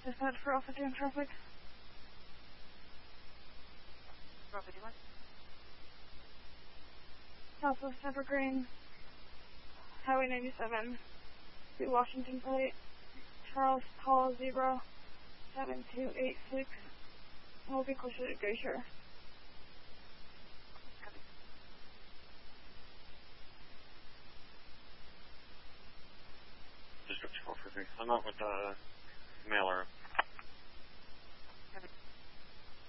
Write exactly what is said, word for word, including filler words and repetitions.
Dispatch for Alpha Jam traffic. Alpha Jam. Southwest Evergreen, Highway ninety-seven, to Washington Plate, Charles Paul Zebra, seven two eight six. We'll be closer to Glacier. District four four three. I'm out with the mailer.